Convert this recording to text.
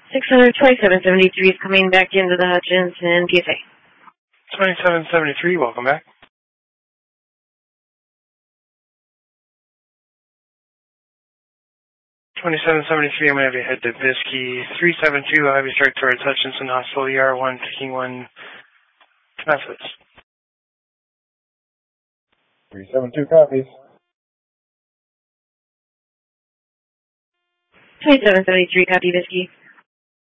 62773 is coming back into the Hutchinson PSA. 2773, welcome back. 2773, I'm going to have you head to Bisky 372. I'll have you start towards Hutchinson Hospital, ER1, picking 1 message. 372 copies. 2773, copy Bisky.